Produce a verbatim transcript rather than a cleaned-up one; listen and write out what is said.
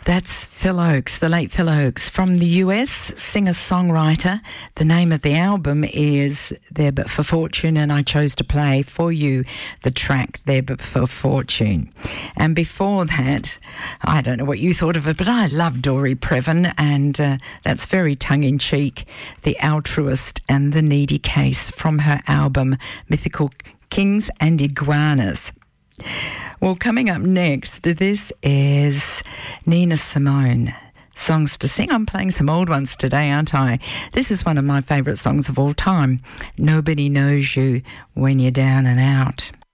That's Phil Ochs, the late Phil Ochs, from the U S, singer-songwriter. The name of the album is There But For Fortune, and I chose to play for you the track There But For Fortune. And before that, I don't know what you thought of it, but I love Dory Previn, and uh, that's very tongue-in-cheek, The Altruist and the Needy Case, from her album Mythical Kings and Iguanas. Well, coming up next, this is Nina Simone, Songs to Sing. I'm playing some old ones today, aren't I? This is one of my favourite songs of all time, Nobody Knows You When You're Down and Out.